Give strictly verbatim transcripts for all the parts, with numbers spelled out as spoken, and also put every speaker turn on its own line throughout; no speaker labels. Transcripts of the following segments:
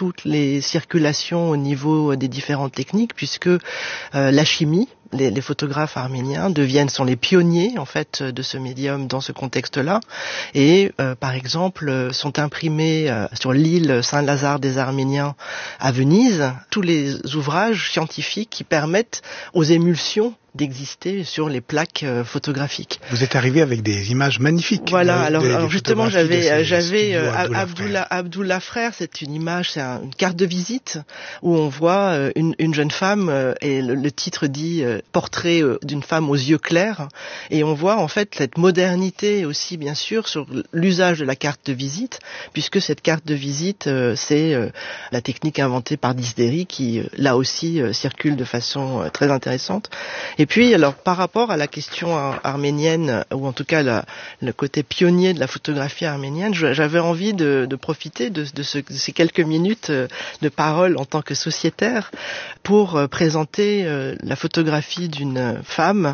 toutes les circulations au niveau des différentes techniques, puisque euh, la chimie, Les, les photographes arméniens deviennent, sont les pionniers en fait de ce médium dans ce contexte-là, et euh, par exemple sont imprimés euh, sur l'île Saint-Lazare des Arméniens à Venise tous les ouvrages scientifiques qui permettent aux émulsions d'exister sur les plaques euh, photographiques.
Vous êtes arrivé avec des images magnifiques.
Voilà,
de,
alors,
des,
alors
des
justement j'avais
ces,
j'avais
euh,
Abdullah, Abdullah, Abdullah Frère, c'est une image, c'est un, une carte de visite où on voit euh, une, une jeune femme euh, et le, le titre dit euh, portrait euh, d'une femme aux yeux clairs, et on voit en fait cette modernité aussi bien sûr sur l'usage de la carte de visite, puisque cette carte de visite euh, c'est euh, la technique inventée par Disdéry qui euh, là aussi euh, circule de façon euh, très intéressante. Et puis, alors, par rapport à la question ar- arménienne, ou en tout cas la, le côté pionnier de la photographie arménienne, je, j'avais envie de, de profiter de, de, ce, de ces quelques minutes de parole en tant que sociétaire pour euh, présenter euh, la photographie d'une femme,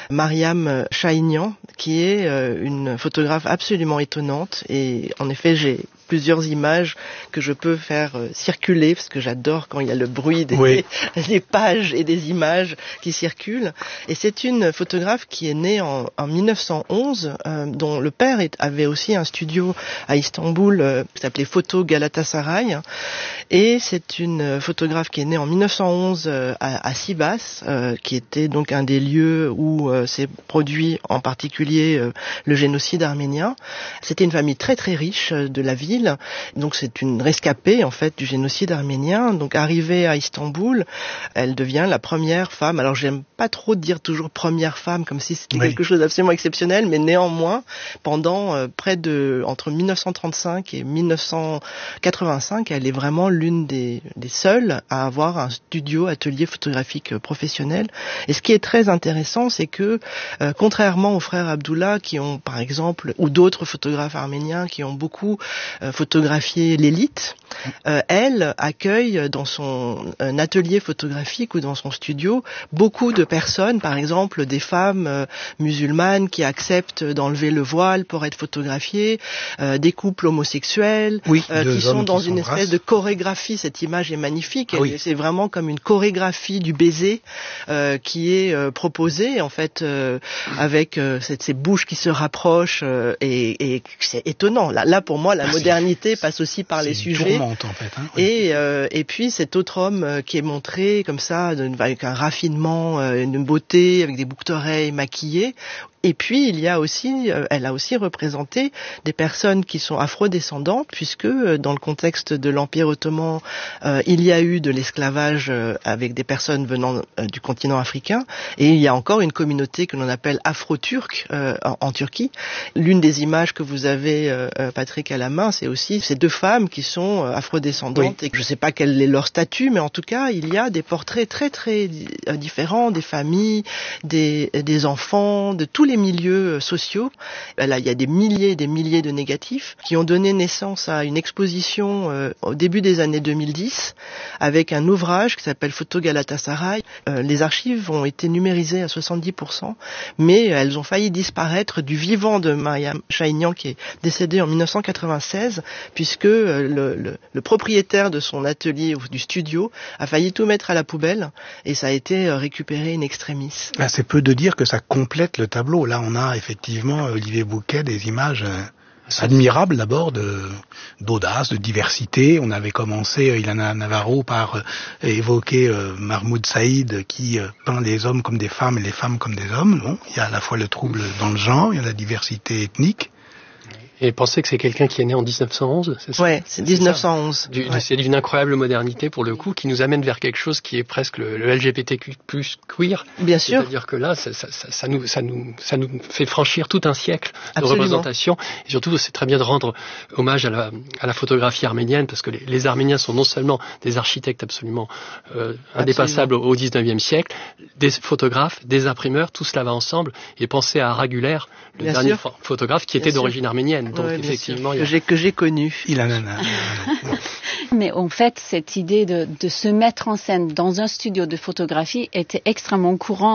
Mariam Chahinian, qui est euh, une photographe absolument étonnante. Et en effet, j'ai plusieurs images que je peux faire euh, circuler, parce que j'adore quand il y a le bruit des, oui. des pages et des images qui circulent. Et c'est une photographe qui est née en, en mille neuf cent onze, euh, dont le père est, avait aussi un studio à Istanbul euh, qui s'appelait Photo Galatasaray. Et c'est une photographe qui est née en mille neuf cent onze euh, à, à Sivas, euh, qui était donc un des lieux où euh, s'est produit en particulier euh, le génocide arménien. C'était une famille très très riche euh, de la ville. Donc c'est une rescapée en fait du génocide arménien. Donc arrivée à Istanbul, elle devient la première femme. Alors j'aime pas trop dire toujours première femme comme si c'était oui. quelque chose d'absolument exceptionnel, mais néanmoins pendant euh, près de entre mille neuf cent trente-cinq et mille neuf cent quatre-vingt-cinq, elle est vraiment l'une des, des seules à avoir un studio atelier photographique professionnel. Et ce qui est très intéressant, c'est que euh, contrairement aux frères Abdullah qui ont par exemple, ou d'autres photographes arméniens qui ont beaucoup euh, photographier l'élite, euh, elle accueille dans son un atelier photographique ou dans son studio beaucoup de personnes, par exemple des femmes euh, musulmanes qui acceptent d'enlever le voile pour être photographiées, euh, des couples homosexuels
oui,
euh, qui sont dans
qui
une espèce de chorégraphie. Cette image est magnifique, elle, oui. c'est vraiment comme une chorégraphie du baiser euh, qui est euh, proposée en fait euh, avec euh, cette, ces bouches qui se rapprochent euh, et, et c'est étonnant. Là, là pour moi la modernité passe aussi par
c'est
les sujets.
En fait, hein, oui.
Et euh, et puis cet autre homme euh, qui est montré comme ça avec un raffinement, euh, une beauté, avec des boucles d'oreilles maquillées. Et puis il y a aussi, euh, elle a aussi représenté des personnes qui sont afrodescendantes, puisque euh, dans le contexte de l'Empire ottoman, euh, il y a eu de l'esclavage euh, avec des personnes venant euh, du continent africain, et il y a encore une communauté que l'on appelle afro-turque euh, en, en Turquie. L'une des images que vous avez, euh, Patrick, à la main, c'est aussi ces deux femmes qui sont euh, afrodescendantes, oui. et je ne sais pas quel est leur statut, mais en tout cas, il y a des portraits très très euh, différents, des familles, des, des enfants, de tous les milieux sociaux. Là, il y a des milliers et des milliers de négatifs qui ont donné naissance à une exposition euh, au début des années deux mille dix avec un ouvrage qui s'appelle Photo Galatasaray. Euh, les archives ont été numérisées à soixante-dix pour cent, mais elles ont failli disparaître du vivant de Mariam Chahinian qui est décédée en mille neuf cent quatre-vingt-seize, puisque euh, le, le, le propriétaire de son atelier ou du studio a failli tout mettre à la poubelle et ça a été euh, récupéré in extremis.
Ah, c'est peu de dire que ça complète le tableau. Là, on a effectivement, Olivier Bouquet, des images euh, admirables d'abord, de, d'audace, de diversité. On avait commencé, euh, Ilana Navarro, par euh, évoquer euh, Mahmoud Saïd qui euh, peint les hommes comme des femmes et les femmes comme des hommes. Bon, il y a à la fois le trouble dans le genre, il y a la diversité ethnique.
Et pensez que c'est quelqu'un qui est né en dix-neuf cent onze, c'est ça?
Ouais, c'est dix-neuf cent onze.
Du,
ouais.
C'est d'une incroyable modernité pour le coup, qui nous amène vers quelque chose qui est presque le, le L G B T Q plus queer.
Bien sûr.
C'est-à-dire que là, ça, ça, ça, ça, nous, ça, nous, ça nous fait franchir tout un siècle de
Absolument.
représentation. Et surtout, c'est très bien de rendre hommage à la, à la photographie arménienne, parce que les, les Arméniens sont non seulement des architectes absolument euh, indépassables au dix-neuvième siècle, des photographes, des imprimeurs, tout cela va ensemble. Et pensez à Raguler, le
bien
dernier
sûr.
photographe qui
bien
était
sûr.
d'origine arménienne. Donc
ouais,
effectivement,
que j'ai que j'ai connu.
Il en a.
Mais en fait, cette idée de, de se mettre en scène dans un studio de photographie était extrêmement courant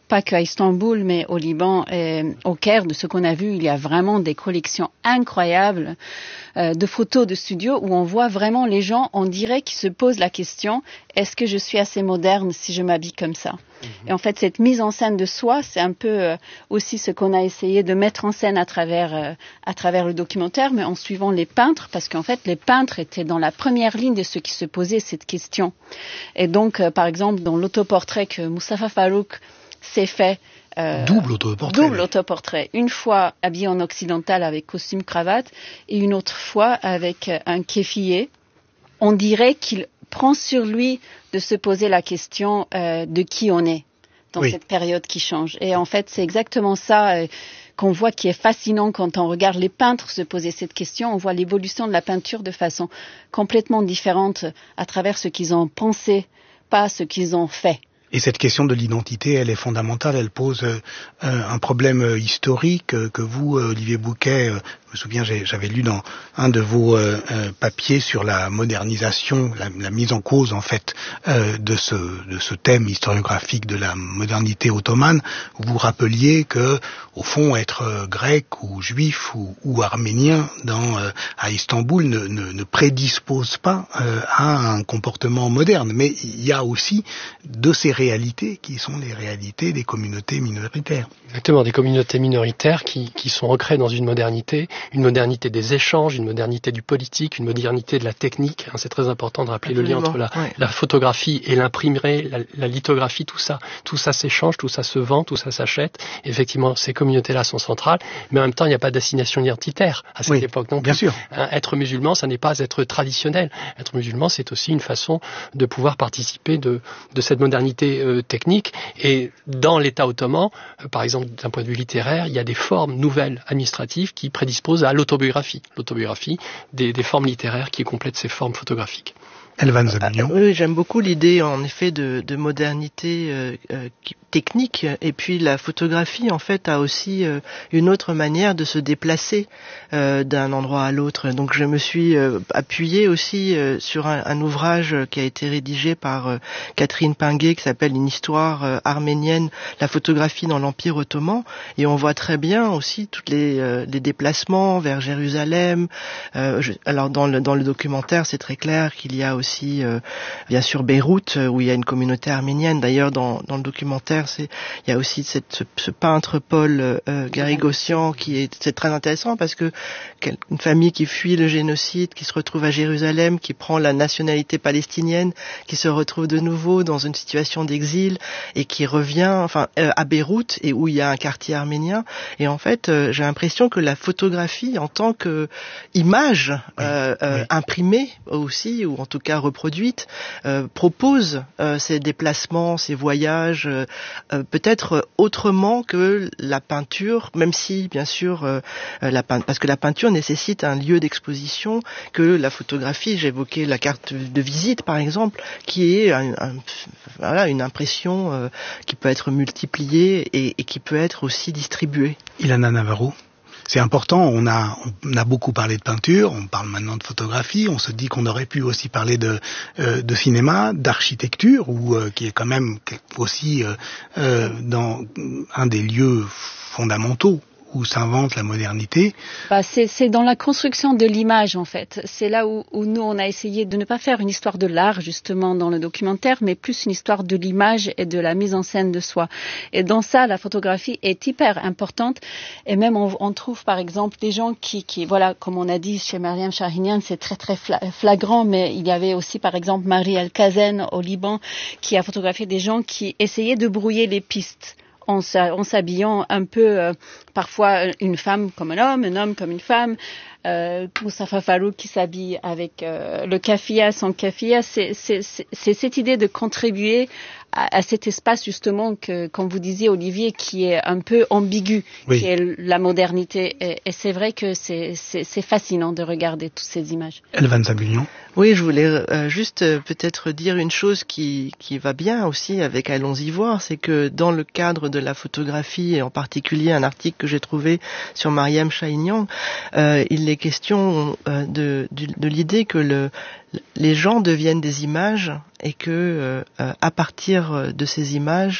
pas qu'à Istanbul, mais au Liban et au Caire, de ce qu'on a vu, il y a vraiment des collections incroyables euh, de photos de studio où on voit vraiment les gens, on dirait qu'ils se posent la question, est-ce que je suis assez moderne si je m'habille comme ça ? Mm-hmm. Et en fait, cette mise en scène de soi, c'est un peu euh, aussi ce qu'on a essayé de mettre en scène à travers, euh, à travers le documentaire, mais en suivant les peintres, parce qu'en fait, les peintres étaient dans la première ligne de ceux qui se posaient cette question. Et donc, euh, par exemple, dans l'autoportrait que Mustapha Farrouk s'est fait,
Euh, double autoportrait.
Double autoportrait. Une fois habillé en occidental avec costume cravate et une autre fois avec un kéfier. On dirait qu'il prend sur lui de se poser la question euh, de qui on est dans oui. cette période qui change. Et en fait, c'est exactement ça euh, qu'on voit qui est fascinant quand on regarde les peintres se poser cette question. On voit l'évolution de la peinture de façon complètement différente à travers ce qu'ils ont pensé, pas ce qu'ils ont fait.
Et cette question de l'identité, elle est fondamentale, elle pose euh, un problème euh, historique euh, que vous, euh, Olivier Bouquet, euh, je me souviens, j'ai, j'avais lu dans un de vos euh, euh, papiers sur la modernisation, la, la mise en cause en fait euh, de ce de ce thème historiographique de la modernité ottomane. Vous rappeliez que, au fond, être euh, grec ou juif ou, ou arménien dans euh, à Istanbul ne, ne, ne prédispose pas euh, à un comportement moderne, mais il y a aussi de ces réalités qui sont les réalités des communautés minoritaires.
Exactement, des communautés minoritaires qui, qui sont ancrées dans une modernité, une modernité des échanges, une modernité du politique, une modernité de la technique. Hein, c'est très important de rappeler Absolument, le lien entre la, ouais. la photographie et l'imprimerie, la, la lithographie, tout ça. Tout ça s'échange, tout ça se vend, tout ça s'achète. Effectivement, ces communautés-là sont centrales, mais en même temps, il n'y a pas d'assignation identitaire à cette
oui,
époque non plus.
Bien sûr.
Hein, être musulman, ça n'est pas être traditionnel. Être musulman, c'est aussi une façon de pouvoir participer de, de cette modernité euh, technique. Et dans l'État ottoman, euh, par exemple, d'un point de vue littéraire, il y a des formes nouvelles administratives qui prédisposent à l'autobiographie. L'autobiographie, des, des formes littéraires qui complètent ces formes photographiques.
Elvan Zabunian.
Oui, j'aime beaucoup l'idée, en effet, de, de modernité euh, euh, technique. Et puis la photographie, en fait, a aussi euh, une autre manière de se déplacer euh, d'un endroit à l'autre. Donc je me suis euh, appuyée aussi euh, sur un, un ouvrage qui a été rédigé par euh, Catherine Pinguet, qui s'appelle Une histoire euh, arménienne, la photographie dans l'Empire ottoman. Et on voit très bien aussi tous les, euh, les déplacements vers Jérusalem. Euh, je, alors dans le, dans le documentaire, c'est très clair qu'il y a aussi aussi euh, bien sûr Beyrouth où il y a une communauté arménienne. D'ailleurs dans, dans le documentaire c'est il y a aussi cette, ce, ce peintre Paul euh, Garigossian qui est c'est très intéressant parce que une famille qui fuit le génocide, qui se retrouve à Jérusalem, qui prend la nationalité palestinienne, qui se retrouve de nouveau dans une situation d'exil et qui revient enfin euh, à Beyrouth et où il y a un quartier arménien. Et en fait euh, j'ai l'impression que la photographie en tant que image euh, oui, euh, oui. imprimée aussi ou en tout cas reproduite, euh, propose euh, ces déplacements, ces voyages, euh, euh, peut-être autrement que la peinture, même si, bien sûr, euh, la peint- parce que la peinture nécessite un lieu d'exposition, que la photographie, j'évoquais la carte de visite, par exemple, qui est un, un, voilà, une impression euh, qui peut être multipliée et, et qui peut être aussi distribuée.
Ilana Navarro. C'est important, on a, on a beaucoup parlé de peinture, on parle maintenant de photographie, on se dit qu'on aurait pu aussi parler de, euh, de cinéma, d'architecture, ou euh, qui est quand même aussi euh, euh, dans un des lieux fondamentaux où s'invente la modernité.
Bah, c'est, c'est dans la construction de l'image en fait. C'est là où, où nous on a essayé de ne pas faire une histoire de l'art justement dans le documentaire, mais plus une histoire de l'image et de la mise en scène de soi. Et dans ça, la photographie est hyper importante. Et même on, on trouve par exemple des gens qui, qui, voilà, comme on a dit chez Mariam Shahinian, c'est très très flagrant, mais il y avait aussi par exemple Marie El-Kazen au Liban qui a photographié des gens qui essayaient de brouiller les pistes. En s'habillant un peu, euh, parfois une femme comme un homme, un homme comme une femme. Euh, Mustapha Farrouk qui s'habille avec euh, le kafia, sans kafia. C'est, c'est, c'est, c'est cette idée de contribuer à, à cet espace justement que, comme vous disiez Olivier, qui est un peu ambigu, oui. qui est la modernité. Et, et c'est vrai que c'est, c'est, c'est fascinant de regarder toutes ces images.
Elvan Zabunian.
Oui, je voulais euh, juste euh, peut-être dire une chose qui, qui va bien aussi avec Allons-y voir, c'est que dans le cadre de la photographie, et en particulier un article que j'ai trouvé sur Mariam Shahinian, euh, il est question euh, de, de, de l'idée que le, les gens deviennent des images et que euh, à partir de ces images,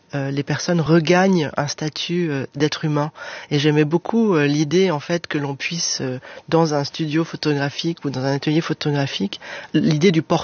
euh, les personnes regagnent un statut euh, d'être humain. Et j'aimais beaucoup euh, l'idée en fait que l'on puisse, euh, dans un studio photographique ou dans un atelier photographique, l'idée du portrait